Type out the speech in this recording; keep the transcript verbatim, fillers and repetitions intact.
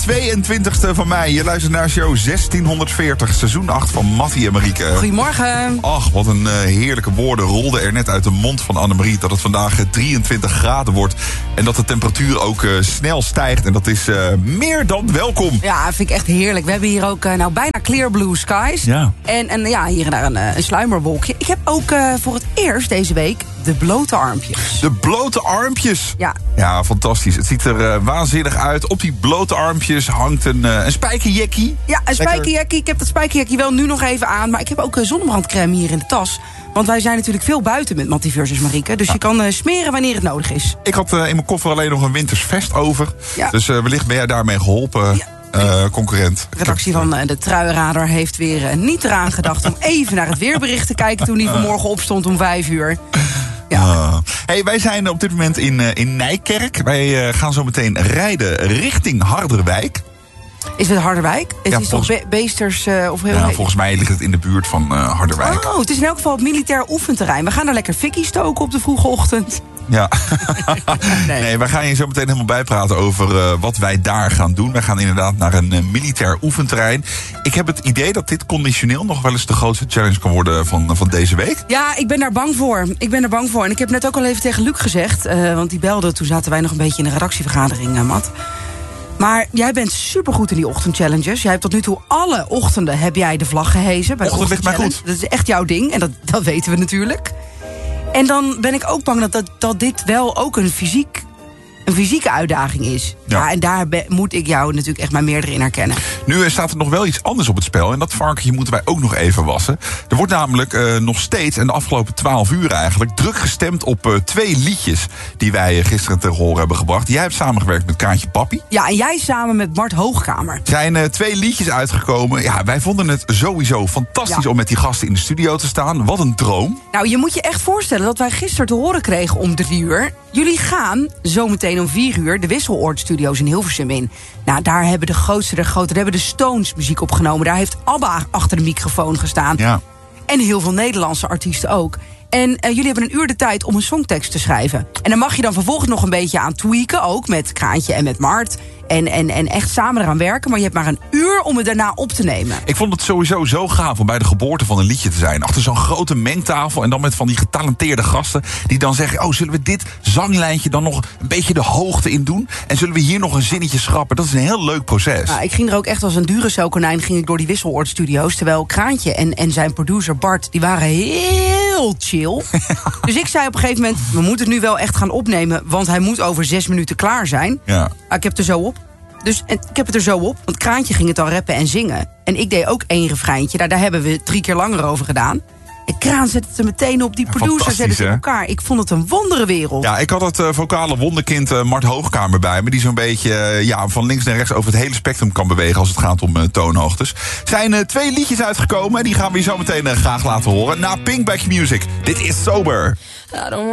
tweeëntwintigste van mei. Je luistert naar show zestienhonderdveertig, seizoen acht van Mattie en Marieke. Goedemorgen. Ach, wat een uh, heerlijke woorden rolden er net uit de mond van Annemarie. Dat het vandaag drieëntwintig graden wordt. En dat de temperatuur ook uh, snel stijgt. En dat is uh, meer dan welkom. Ja, vind ik echt heerlijk. We hebben hier ook uh, nou bijna clear blue skies. Ja. En, en ja, hier en daar een, uh, een sluimerwolkje. Ik heb ook uh, voor het eerst deze week de blote armpjes. De blote armpjes? Ja. Ja, fantastisch. Het ziet er uh, waanzinnig uit. Op die blote armpjes hangt een, uh, een spijkerjackie. Ja, een spijkerjackie. Ik heb dat spijkerjackie wel nu nog even aan. Maar ik heb ook uh, zonnebrandcrème hier in de tas. Want wij zijn natuurlijk veel buiten met Mattie versus Marieke. Dus ja. je kan uh, smeren wanneer het nodig is. Ik had uh, in mijn koffer alleen nog een winters vest over. Ja. Dus uh, wellicht ben jij daarmee geholpen. Ja. Uh, concurrent. De redactie van uh, de Truiradar heeft weer uh, niet eraan gedacht om even naar het weerbericht te kijken toen hij vanmorgen opstond om vijf uur. Ja. Uh. Hey, wij zijn op dit moment in, uh, in Nijkerk. Wij uh, gaan zo meteen rijden richting Harderwijk. Is het Harderwijk? Het ja, is volgens... toch Be- Beesters? Uh, of heel ja, volgens mij ligt het in de buurt van uh, Harderwijk. Oh, het is in elk geval het militair oefenterrein. We gaan er lekker fikkie stoken op de vroege ochtend. Ja, nee. nee, wij gaan je zo meteen helemaal bijpraten over uh, wat wij daar gaan doen. Wij gaan inderdaad naar een uh, militair oefenterrein. Ik heb het idee dat dit conditioneel nog wel eens de grootste challenge kan worden van, van deze week. Ja, ik ben daar bang voor. Ik ben daar bang voor. En ik heb net ook al even tegen Luc gezegd, uh, want die belde, toen zaten wij nog een beetje in de redactievergadering, uh, Matt. Maar jij bent supergoed in die ochtendchallenges. Jij hebt tot nu toe alle ochtenden heb jij de vlag gehezen. Bij de Ochtend ligt mij goed. Dat is echt jouw ding en dat, dat weten we natuurlijk. En dan ben ik ook bang dat, dat, dat dit wel ook een, fysiek, een fysieke uitdaging is. Ja. Ja, en daar be, moet ik jou natuurlijk echt maar meerdere in herkennen. Nu staat er nog wel iets anders op het spel. En dat varkentje moeten wij ook nog even wassen. Er wordt namelijk uh, nog steeds, en de afgelopen twaalf uur eigenlijk, druk gestemd op uh, twee liedjes die wij uh, gisteren te horen hebben gebracht. Jij hebt samengewerkt met Kraantje Papi. Ja, en jij samen met Mart Hoogkamer. Er zijn uh, twee liedjes uitgekomen. Ja, wij vonden het sowieso fantastisch ja. om met die gasten in de studio te staan. Wat een droom. Nou, je moet je echt voorstellen dat wij gisteren te horen kregen om drie uur. Jullie gaan zometeen om vier uur de Wisseloord-studio's in Hilversum in. Nou, daar hebben de grootste der grote, daar hebben de Stones muziek opgenomen. Daar heeft ABBA achter de microfoon gestaan. Ja. En heel veel Nederlandse artiesten ook. En uh, jullie hebben een uur de tijd om een songtekst te schrijven. En dan mag je dan vervolgens nog een beetje aan tweaken, ook met Kraantje en met Mart. En, en, en echt samen eraan werken, maar je hebt maar een uur om het daarna op te nemen. Ik vond het sowieso zo gaaf om bij de geboorte van een liedje te zijn. Achter zo'n grote mengtafel en dan met van die getalenteerde gasten die dan zeggen, oh, zullen we dit zanglijntje dan nog een beetje de hoogte in doen? En zullen we hier nog een zinnetje schrappen? Dat is een heel leuk proces. Nou, ik ging er ook echt als een Duracell-konijn ging ik door die Wisseloord-studio's. Terwijl Kraantje en, en zijn producer Bart, die waren heel chill. Dus ik zei op een gegeven moment, we moeten het nu wel echt gaan opnemen, want hij moet over zes minuten klaar zijn. Ja. Maar ik heb het er zo op. Dus en ik heb het er zo op, want Kraantje ging het al rappen en zingen. En ik deed ook één refreintje, daar, daar hebben we drie keer langer over gedaan. En Kraan zet het er meteen op, die producer zet het in elkaar. Ik vond het een wonderenwereld. Ja, ik had het uh, vocale wonderkind uh, Mart Hoogkamer bij me, die zo'n beetje uh, ja, van links naar rechts over het hele spectrum kan bewegen als het gaat om uh, toonhoogtes. Er zijn uh, twee liedjes uitgekomen en die gaan we je zo meteen uh, graag laten horen. Na Pinkback Music, dit is Sober.